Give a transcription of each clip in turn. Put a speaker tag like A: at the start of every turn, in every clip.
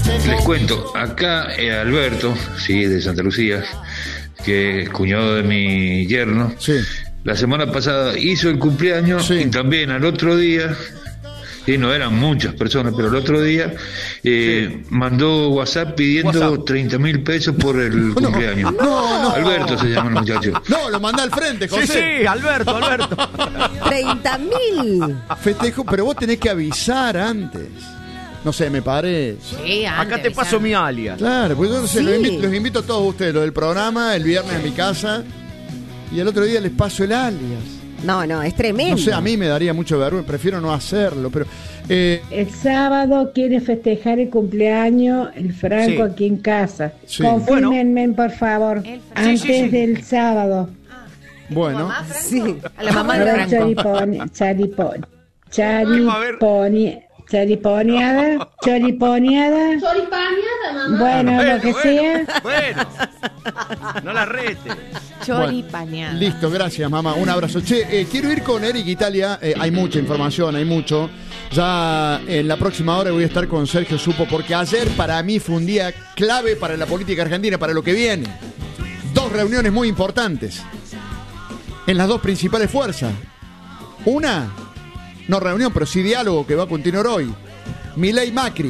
A: Les cuento, acá Alberto, sí, de Santa Lucía, que es cuñado de mi yerno,
B: Sí.
A: la semana pasada hizo el cumpleaños,
B: Sí.
A: y también al otro día, y no eran muchas personas, pero el otro día mandó WhatsApp pidiendo 30.000 pesos por el cumpleaños.
B: No.
A: Alberto se llama el muchacho.
B: No, lo mandá al frente, José.
C: Sí, Alberto.
D: 30.000.
B: Festejo, pero vos tenés que avisar antes. No sé, me parece.
D: Sí, antes,
C: Acá te paso mi alias.
B: Claro, pues yo no sé,
D: Sí.
B: los invito a todos ustedes, lo del programa, el viernes en mi casa, y el otro día les paso el alias.
D: No, es tremendo.
B: No sé, a mí me daría mucho vergüenza, prefiero no hacerlo, pero...
E: El sábado quiere festejar el cumpleaños el Franco
C: Sí.
E: aquí en casa.
B: Sí.
E: Confírmenme, por favor, antes
C: Sí.
E: del sábado.
B: bueno,
D: Sí, a la mamá de
E: Ahora
D: Franco.
E: choriponeada. Bueno, lo que sea.
C: Bueno. No la rete.
D: Choripaneada.
B: listo, gracias mamá, un abrazo. Che, quiero ir con Eric Italia, hay mucha información, hay mucho. Ya en la próxima hora voy a estar con Sergio Supo, porque ayer para mí fue un día clave para la política argentina, para lo que viene. 2 reuniones muy importantes en las 2 principales fuerzas. Una, no reunión, pero sí diálogo que va a continuar hoy. Milei Macri.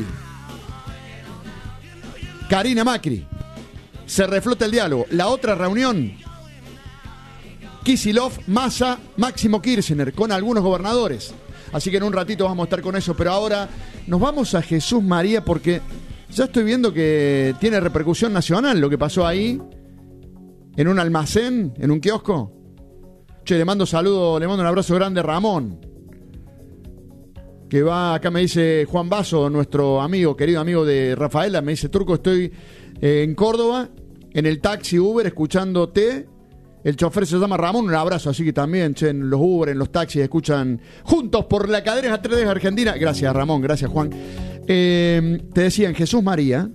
B: Karina Macri. Se reflota el diálogo. La otra reunión, Kicillof, Massa, Máximo Kirchner, con algunos gobernadores. Así que en un ratito vamos a estar con eso. Pero ahora nos vamos a Jesús María, porque ya estoy viendo que tiene repercusión nacional lo que pasó ahí, en un almacén, en un kiosco. Che, le mando un abrazo grande a Ramón, que va, acá me dice Juan Basso, nuestro amigo, querido amigo de Rafaela, me dice: Turco, estoy en Córdoba, en el taxi Uber, escuchándote. El chofer se llama Ramón, un abrazo. Así que también, che, en los Uber, en los taxis, escuchan Juntos por la Cadena A3 de Argentina. Gracias, Ramón, gracias, Juan. Te decía, en Jesús María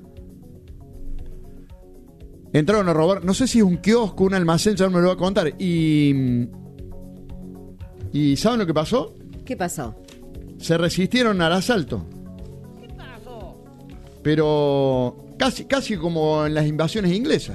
B: entraron a robar, no sé si es un kiosco, un almacén, ya no me lo voy a contar. ¿Y saben lo que pasó?
D: ¿Qué pasó?
B: Se resistieron al asalto.
D: ¿Qué pasó?
B: Pero casi como en las invasiones inglesas.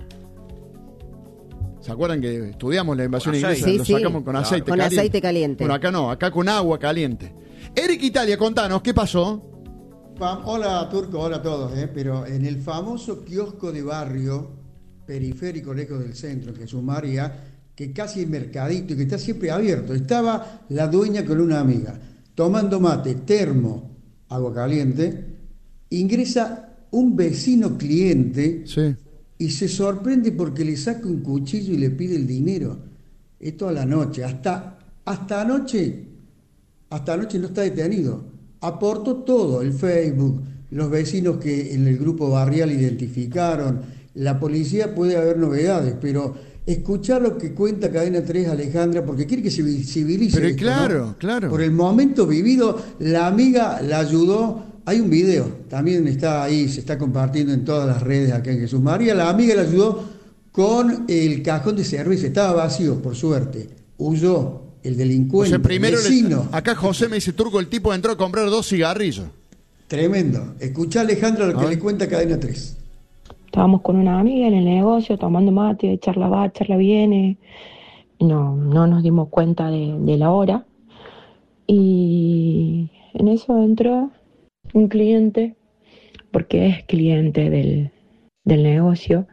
B: ¿Se acuerdan que estudiamos la invasión
C: Con
B: inglesa?
C: aceite.
B: Lo
D: Sí,
B: sacamos
D: sí.
B: con aceite
D: Con
B: caliente.
D: aceite caliente.
B: Bueno, acá no, acá con agua caliente. Eric Italia, contanos, ¿qué pasó?
F: Hola Turco, hola a todos, pero en el famoso kiosco de barrio periférico lejos del centro, en Jesús María, que casi es mercadito y que está siempre abierto, estaba la dueña con una amiga, tomando mate, termo, agua caliente, ingresa un vecino cliente
B: Sí.
F: y se sorprende porque le saca un cuchillo y le pide el dinero. Esto a la noche, hasta anoche no está detenido. Aportó todo, el Facebook, los vecinos que en el grupo barrial identificaron. La policía, puede haber novedades, pero escuchar lo que cuenta Cadena 3 Alejandra, porque quiere que se visibilice.
B: Pero
F: esto,
B: claro,
F: ¿no?
B: claro.
F: Por el momento vivido, la amiga la ayudó. Hay un video, también está ahí, se está compartiendo en todas las redes acá en Jesús María. La amiga la ayudó con el cajón de cerveza, estaba vacío, por suerte. Huyó el
B: O
F: delincuente,
B: sea, primero
F: vecino.
B: acá José me dice: Turco, el tipo entró a comprar 2 cigarrillos.
F: Tremendo. Escuchá, Alejandra, lo que le cuenta Cadena 3.
G: Estábamos con una amiga en el negocio tomando mate, charla va, charla viene. No nos dimos cuenta de la hora. Y en eso entró un cliente, porque es cliente del negocio.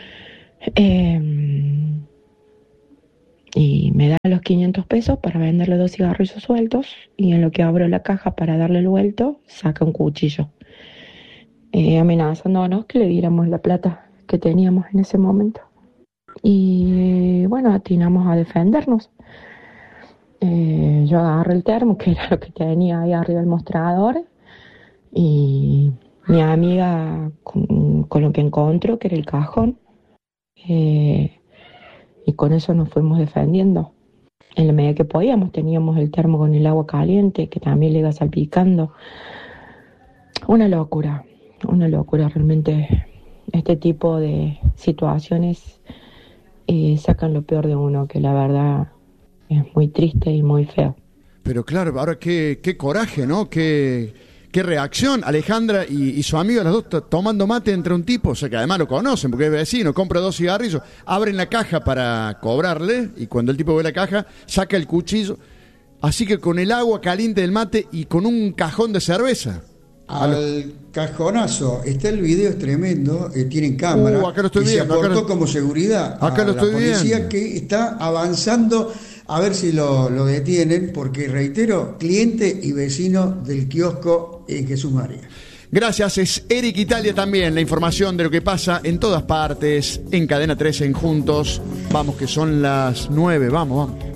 G: Y me da los 500 pesos para venderle 2 cigarrillos sueltos, y en lo que abro la caja para darle el vuelto, saca un cuchillo, amenazándonos que le diéramos la plata que teníamos en ese momento. Y bueno, atinamos a defendernos. Yo agarré el termo, que era lo que tenía ahí arriba del mostrador, y mi amiga con lo que encontró, que era el cajón, y con eso nos fuimos defendiendo. En la medida que podíamos, teníamos el termo con el agua caliente, que también le iba salpicando. Una locura realmente. Este tipo de situaciones sacan lo peor de uno, que la verdad es muy triste y muy feo.
B: Pero claro, ahora qué coraje, ¿no? Qué qué reacción. Alejandra y su amiga, los dos tomando mate entre un tipo, o sea que además lo conocen porque es vecino, compra 2 cigarrillos, abren la caja para cobrarle y cuando el tipo ve la caja, saca el cuchillo. Así que con el agua caliente del mate y con un cajón de cerveza.
F: Al cajonazo, está el video, es tremendo, tienen cámara,
B: acá lo estoy
F: y
B: viendo,
F: se aportó como seguridad
B: acá
F: a
B: lo
F: la
B: estoy
F: policía
B: viendo.
F: que está avanzando a ver si lo detienen, porque reitero, cliente y vecino del kiosco en Jesús María.
B: Gracias, es Eric Italia también, la información de lo que pasa en todas partes, en Cadena 13, en Juntos. Vamos que son las 9, vamos.